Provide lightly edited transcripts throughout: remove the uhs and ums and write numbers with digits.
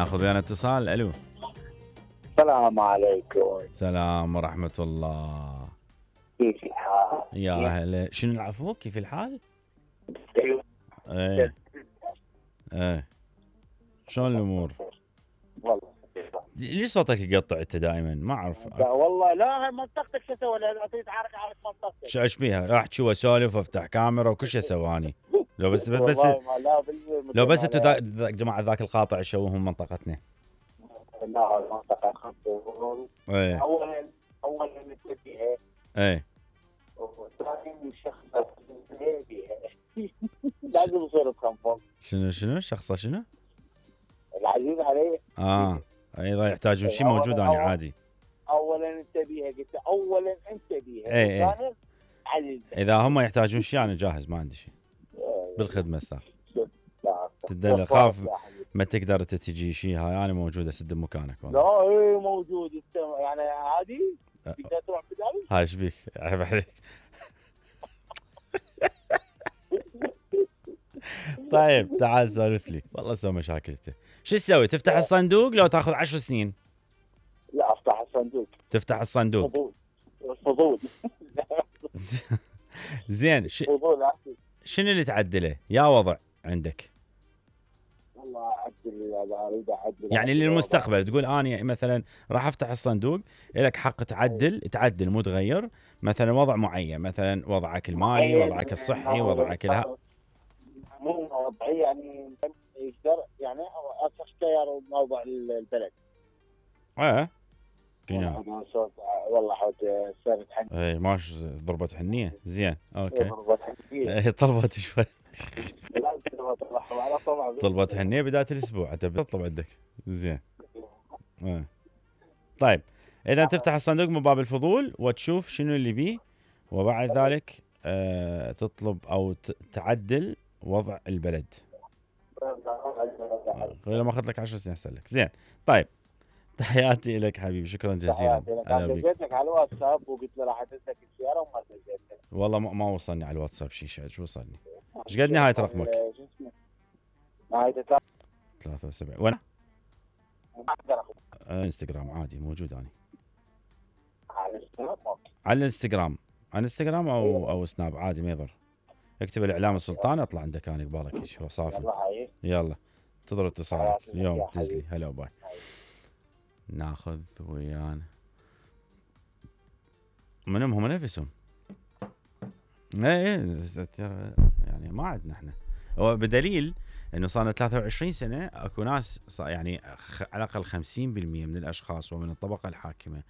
ناخذ ويانا اتصال. الو. السلام عليكم. سلام ورحمة الله. كيف الحال؟ يا هلا. شنو العفو؟ كيف الحال؟ ايه ايه. شلون الامور؟ والله ليش صوتك يقطع انت دائما؟ ما اعرف. والله لا، هاي منطقتك شو اسوي؟ لا تريد تعرف منطقتك. شو ايش بيها؟ راح تشوف اسولف وافتح كاميرا وكل شيء اسواني. لو بس والله ما لا لو بس انتوا جماعة ذاك القاطع يشوهون منطقتنا. لا المنطقة خمسة. ايه اولا نتبيها. ايه. وثاني شخص بيها. لازم يصير بخنفض. شنو شخصة شنو؟ العزيز عليه. اذا يحتاجون شيء موجود انا عادي. اولا انت بيها، قلت اولا انت بيها. ايه عزيز. اذا هم يحتاجون شيء انا جاهز، ما عندي شيء. بالخدمة صار. تدل خاف ما تقدر تجي شيء، هاي انا موجود اسد مكانك والله. لا ايه موجود يعني عادي. تقدر تروح بدالي. هاي ايش بيك؟ عيب عليك. طيب تعال سولف لي. والله سوي مشاكل انت. شو تسوي؟ تفتح الصندوق لو تاخذ 10 سنين؟ لا افتح الصندوق. تفتح الصندوق. فضول. زين. فضول. شنو اللي تعدله؟ يا وضع عندك؟ والله اعدل، اريد اعدل يعني للمستقبل تقول اني مثلا راح افتح الصندوق، لك حق تعدل مو تغير مثلا وضع معين، مثلا وضعك المالي، وضعك الصحي، وضعك مو وضعي يعني يقدر يعني اختيار موضوع البلد. شنو؟ والله حد صارت حنيه. اي ماش ضربت حنيه. زين اوكي. ضربت حنيه. طلبت شوي. لا طلبت حنيه بدايه الاسبوع انت بتطلب عندك. زين. طيب اذا تفتح الصندوق من باب الفضول وتشوف شنو اللي بيه، وبعد ذلك تطلب او تعدل وضع البلد. غير ما اخذ لك 10 سنين اسالك. زين. طيب تحياتي لك حبيبي، شكرا جزيلا. انا دزيتك على الواتساب وقلت له راح ادزك السياره وما دزيتك. والله ما وصلني على الواتساب شيء. شو وصلني؟ ايش قد نهايه رقمك؟ نهايه 73. وين؟ انستغرام عادي موجود اني. على الانستغرام او سناب عادي ما يضر. اكتب الاعلام السلطاني اطلع عندك انا قبالك. شو صافي. يلا انتظر اتصالك اليوم. تزلي هلا وباي. ناخذ ويانا منهم هم نفسهم. ايه يعني ما عندنا احنا. هو بدليل انه صار لنا 23 سنه اكو ناس يعني على الاقل 50% من الاشخاص ومن الطبقه الحاكمه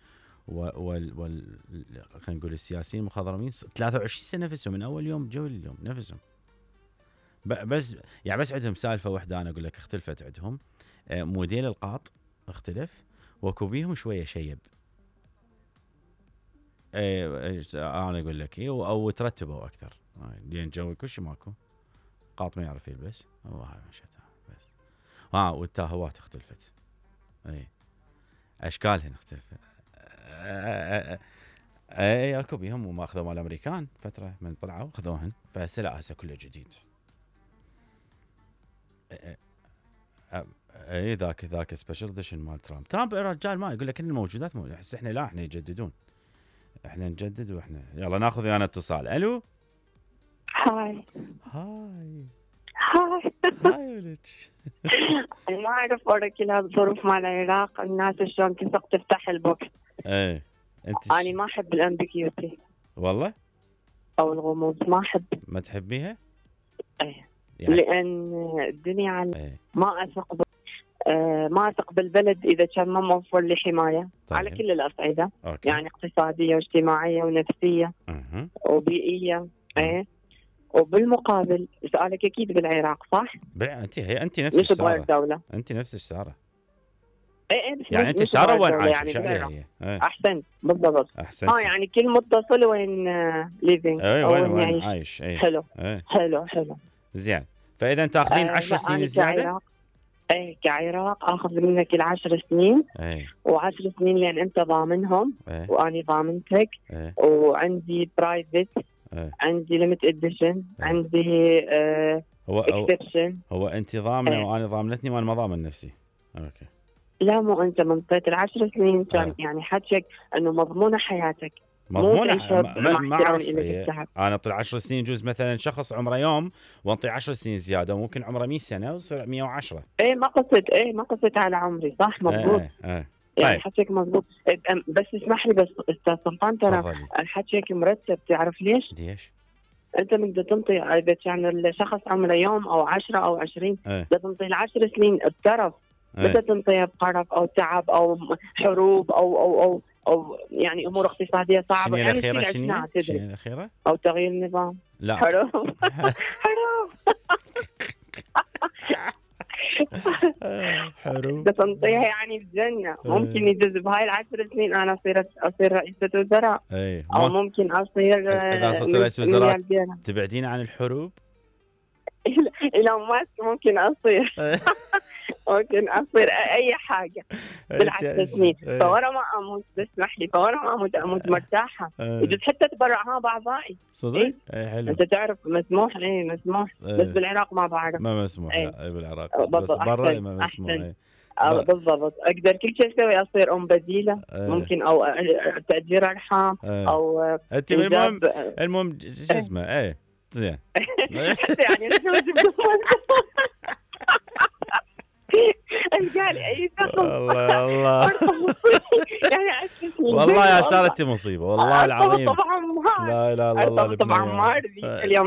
خلينا نقول السياسيين المخضرمين 23 سنه نفسهم من اول يوم جو اليوم نفسهم. بس يعني بس عندهم سالفه واحده انا اقول لك اختلفت عندهم. موديل القاط اختلف، وكوبيهم شويه شيب. انا اقول لك او ترتبوا اكثر لان جو كل شيء ماكو. قاط ما يعرف يلبس هو هاي مشتها بس. والتاهوات اختلفت. اي اشكالهن اختلفت. اي اكو بيهم وما اخذوا مال الامريكان فتره من طلعوا اخذوهن، فهسه لا هسه كله جديد. اي ذاك سبيشل اديشن مال ترامب رجال ما يقول لك ان الموجودات هسه احنا لا احنا يجددون. احنا نجدد واحنا يلا ناخذ ويانا اتصال. الو. هاي ولد. انا ما اعرف وراك الظروف مال العراق الناس شلون تثق تفتح البوكس. ايه انت انا ما احب الامبيكيوتي والله او الغموض، ما احب. ما تحبيها؟ ايه يعني لان الدنيا على ما اثق بالبلد اذا كان ما موفر لي حمايه. طيب. على كل الاصعده. يعني اقتصاديه واجتماعيه ونفسيه وبيئيه. ايه وبالمقابل سؤالك اكيد بالعراق صح؟ انت نفسك ساره. الدولة. انت نفسك ساره. ايه يعني انت ساره وين عايشه؟ يعني احسن بالضبط. احسن. يعني كل متصل وين ليفينج. وين عايش. حلو. حلو زين. فاذا تاخذين 10 سنين زياده. كعراق اخذ منك ال10 سنين. و10 سنين لان انت ضامنهم. واني ضامنتك. وعندي برايفت. عندي ليميت اديشن. عندي اكسبشن. هو انت ضامنه وانا ضامنتني وانا ما ضامن نفسي. اوكي. لا مو انت من طيت ال10 سنين كان يعني حكيك انه مضمونه حياتك. مضمونه ما اعرف. انا اطلع 10 سنين يجوز مثلا شخص عمره يوم وانطي 10 سنين زياده وممكن عمره 100 سنه ويصير 110. ما قصت على عمري صح مضبوط. يعني حكيك مضبوط. بس اسمح لي بس استاذ سلطان ترى حكيك مرتب. تعرف ليش؟ انت بدك تنطي اذا كان الشخص عمره يوم او 10 او 20 بدك تنطي ال10 سنين بترف. بدك تنطيها بقرف او تعب او حروب او يعني امور اقتصاديه صعبه. يعني الاخيره او تغيير نظام. لا حروب. حروب بدك تنطيها يعني الجنه. ممكن يدز بهاي ال10 سنين انا اصير رئيسة وزراء. او ممكن اصير اذا صرت رئيس وزراء تبعدين عن الحروب. إلى ماسك ممكن أصير. ممكن أصير أي حاجة بال10 سنين. فورا ما أموت بسمح لي فورا ما أموت مرتاحة. يجوز حتى تبرعها بأعضائي. صدق؟ حلو. أنت تعرف مسموح. مسموح. بس بالعراق ما بعرف. ما مسموح. بالعراق بس برا ما مسموح. بالضبط. أقدر كل شيء أسوي. أصير أم بديلة ممكن أو تأجير أرحام أو أنت المهم شو اسمه زين. يعني قال اي الله والله يا سارتي مصيبه والله العظيم. طبعا لا اله الا الله. طبعا ما ارضي اليوم